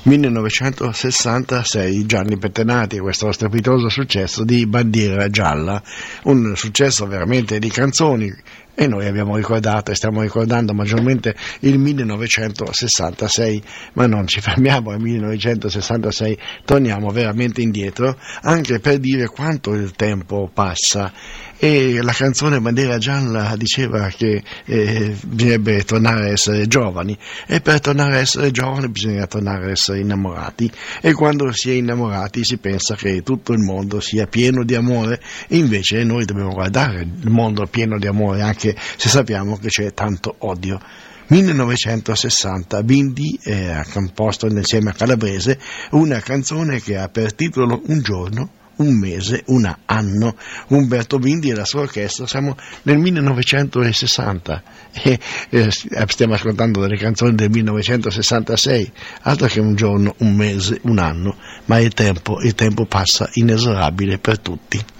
1966, Gianni Pettenati, questo strepitoso successo di Bandiera Gialla, un successo veramente di canzoni, e noi abbiamo ricordato e stiamo ricordando maggiormente il 1966, ma non ci fermiamo al 1966, torniamo veramente indietro anche per dire quanto il tempo passa. E la canzone Bandiera Gialla diceva che bisognerebbe tornare a essere giovani, e per tornare a essere giovani bisogna tornare a essere innamorati, e quando si è innamorati si pensa che tutto il mondo sia pieno di amore, e invece noi dobbiamo guardare il mondo pieno di amore anche se sappiamo che c'è tanto odio. 1960, Bindi ha composto insieme a Calabrese una canzone che ha per titolo Un giorno, un mese, un anno. Umberto Bindi e la sua orchestra. Siamo nel 1960 e stiamo ascoltando delle canzoni del 1966, altro che un giorno, un mese, un anno, ma il tempo passa inesorabile per tutti.